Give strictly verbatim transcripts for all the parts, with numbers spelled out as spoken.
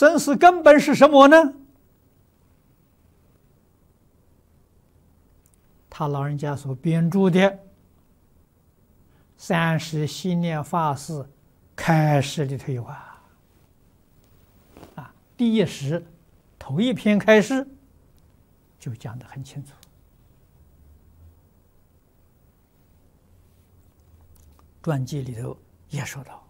生死根本是什么呢？他老人家所编著的《三十心念法事开示》里头有啊，啊，第一时头一篇开示就讲得很清楚。传记里头也说到，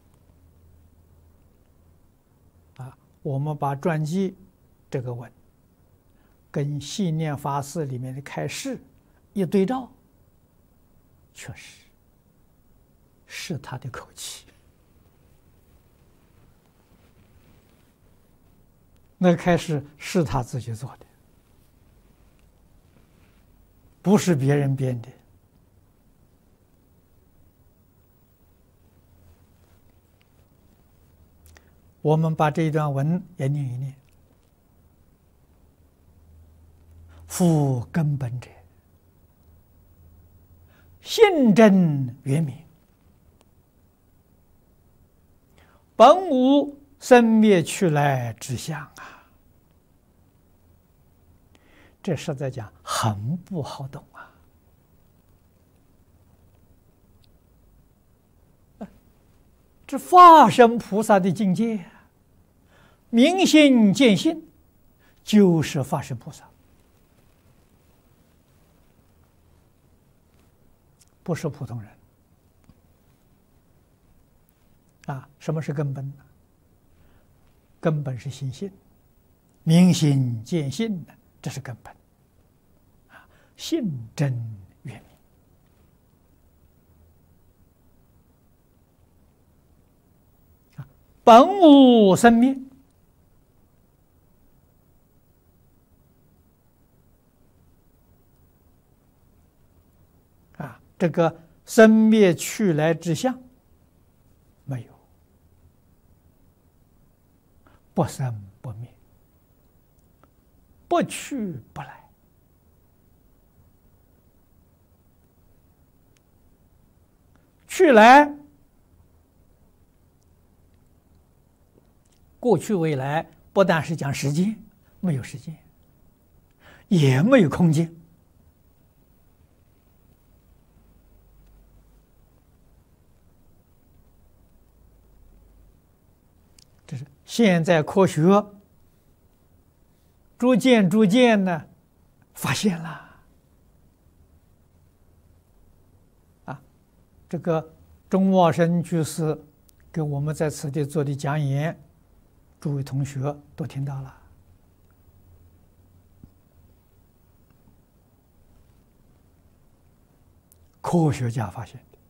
啊，我们把传记这个文跟信念法事里面的开示一对照，确实是他的口气。那个开示是他自己做的，不是别人编的。我们把这一段文也念一念。夫根本者，性真圆明，本无生灭去来之相啊！这实在讲很不好懂啊！这法身菩萨的境界，明心见性，就是法身菩萨，不是普通人啊！什么是根本呢？根本是心性，明心见性的，这是根本啊！性真圆明。本无生灭，啊，这个生灭去来之相没有，不生不灭，不去不来，去来。过去未来不但是讲时间，没有时间，也没有空间。这是现在科学逐渐逐渐的发现了啊！这个钟茂生居士给我们在此地做的讲演，诸位同学都听到了。科学家发现的，